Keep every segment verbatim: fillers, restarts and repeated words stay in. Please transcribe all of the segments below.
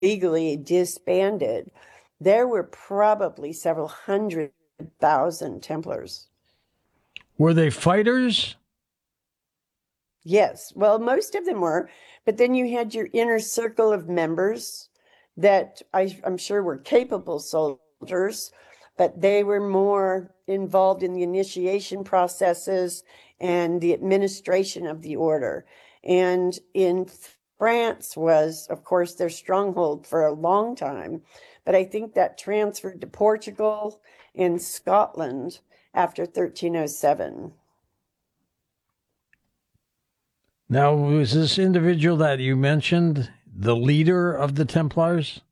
legally disbanded, there were probably several hundred thousand Templars. Were they fighters? Yes, well, most of them were, but then you had your inner circle of members that I, I'm sure were capable soldiers, but they were more involved in the initiation processes and the administration of the order. And in France was, of course, their stronghold for a long time, but I think that transferred to Portugal and Scotland after thirteen oh seven. Now, was this individual that you mentioned the leader of the Templars?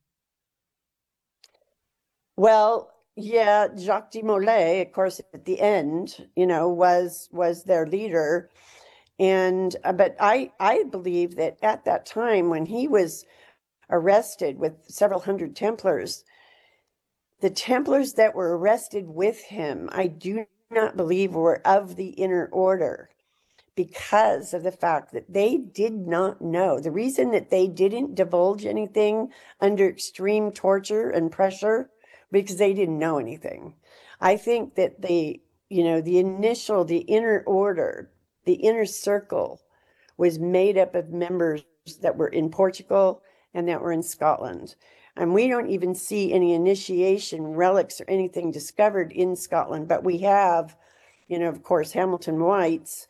Well, yeah, Jacques de Molay, of course, at the end, you know, was was their leader, and uh, but I I believe that at that time when he was arrested with several hundred Templars, the Templars that were arrested with him, I do not believe were of the inner order because of the fact that they did not know. The reason that they didn't divulge anything under extreme torture and pressure, because they didn't know anything. I think that the, you know, the initial, the inner order, the inner circle was made up of members that were in Portugal and that were in Scotland. And we don't even see any initiation relics or anything discovered in Scotland, but we have, you know, of course, Hamilton White's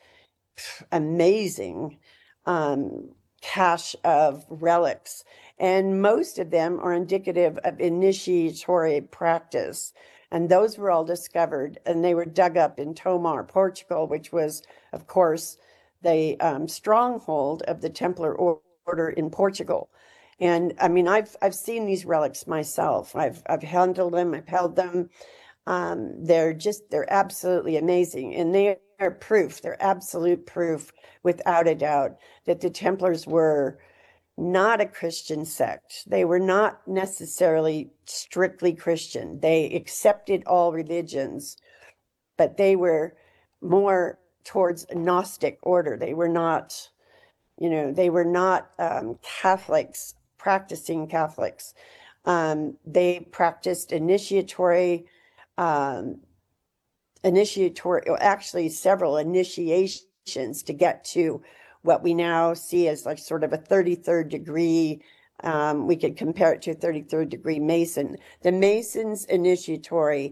amazing um, cache of relics, and most of them are indicative of initiatory practice. And those were all discovered, and they were dug up in Tomar, Portugal, which was, of course, the um, stronghold of the Templar order in Portugal. And I mean, I've I've seen these relics myself. I've I've handled them. I've held them. Um, they're just they're absolutely amazing, and they are proof. They're absolute proof, without a doubt, that the Templars were not a Christian sect. They were not necessarily strictly Christian. They accepted all religions, but they were more towards a Gnostic order. They were not, you know, they were not um, Catholics, practicing Catholics. Um, they practiced initiatory, um, initiatory, actually several initiations to get to what we now see as like sort of a thirty-third degree. Um, we could compare it to a thirty-third degree Mason. The Mason's initiatory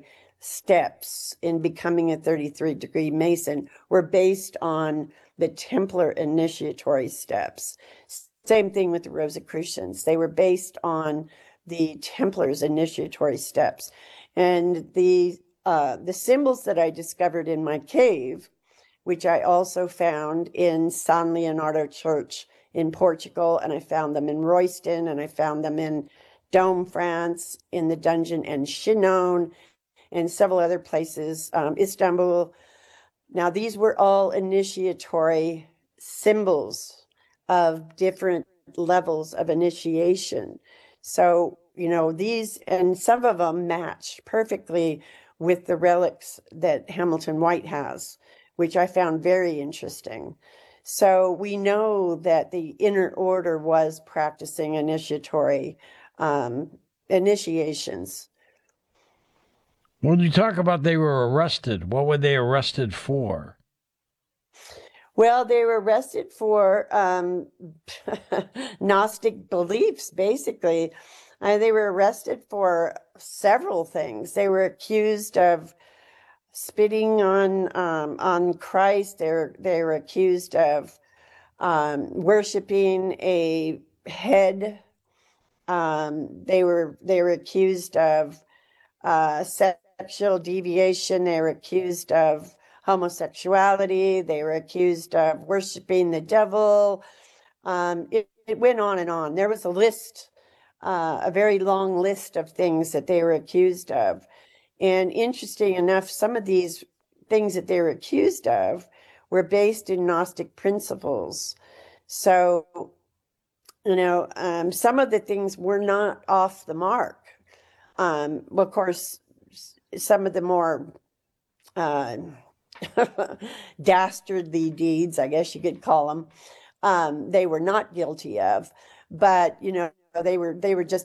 steps in becoming a thirty-third degree Mason were based on the Templar initiatory steps. Same thing with the Rosicrucians. They were based on the Templars initiatory steps. And the uh, the symbols that I discovered in my cave, which I also found in San Leonardo Church in Portugal, and I found them in Royston, and I found them in Dome, France, in the dungeon, and Chinon, and several other places, um, Istanbul. Now, these were all initiatory symbols of different levels of initiation. So, you know, these, and some of them match perfectly with the relics that Hamilton White has, which I found very interesting. So we know that the inner order was practicing initiatory um, initiations. When you talk about they were arrested, what were they arrested for? Well, they were arrested for um, Gnostic beliefs, basically. Uh, they were arrested for several things. They were accused of spitting on um, on Christ. They were they were accused of um, worshiping a head. Um, they were they were accused of uh, sexual deviation. They were accused of homosexuality. They were accused of worshiping the devil. Um, it, it went on and on. There was a list, uh, a very long list of things that they were accused of. And interesting enough, some of these things that they were accused of were based in Gnostic principles. So, you know, um, some of the things were not off the mark. Um, well, of course, some of the more uh, dastardly deeds, I guess you could call them, um, they were not guilty of. But, you know, they were they were just